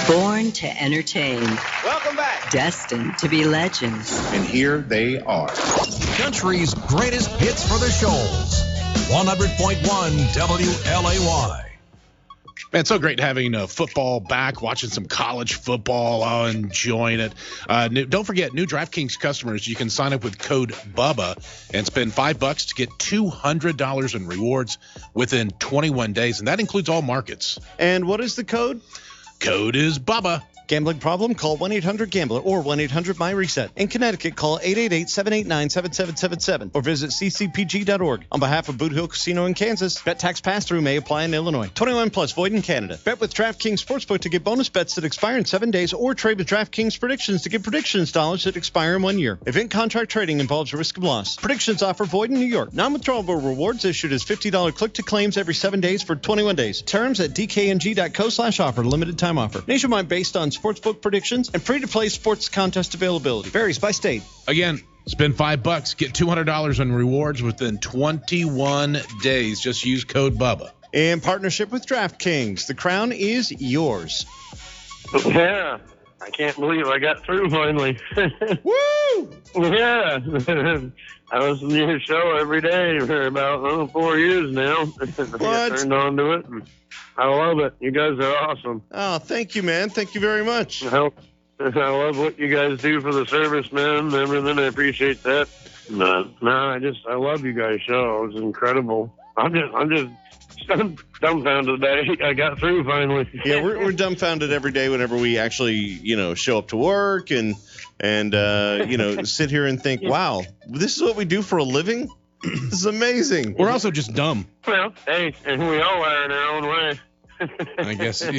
Born to entertain. Welcome back. Destined to be legends. And here they are. Country's greatest hits for the shoals. 100.1 WLAY. Man, it's so great having football back, watching some college football, enjoying it. Don't forget, new DraftKings customers, you can sign up with code BUBBA and spend $5 to get $200 in rewards within 21 days, and that includes all markets. And what is the code? Code is BUBBA. Gambling problem? Call 1-800-GAMBLER or 1-800-MyReset. In Connecticut, call 888-789-7777 or visit ccpg.org. On behalf of Boot Hill Casino in Kansas, bet tax pass-through may apply in Illinois. 21 plus, void in Canada. Bet with DraftKings Sportsbook to get bonus bets that expire in 7 days or trade with DraftKings Predictions to get predictions dollars that expire in 1 year. Event contract trading involves risk of loss. Predictions offer void in New York. Non-withdrawable rewards issued as $50 click-to-claims every 7 days for 21 days. Terms at dkng.co/offer. Limited time offer. Nationwide based on sportsbook predictions and free-to-play sports contest availability. Varies by state. Again, spend $5, get $200 in rewards within 21 days. Just use code BUBBA. In partnership with DraftKings, the crown is yours. Yeah, I can't believe I got through finally. Woo! Yeah, I listen to your show every day for about 4 years now. I got turned on to it. I love it. You guys are awesome. Oh, thank you, man. Thank you very much. I love what you guys do for the servicemen and everything. I appreciate that. No, I love you guys' show. It's incredible. I'm just dumbfounded today. I got through finally. Yeah, we're dumbfounded every day whenever we actually, show up to work and sit here and think, wow, this is what we do for a living? This is amazing. We're also just dumb. Well, hey, and we all are in our own way. I guess.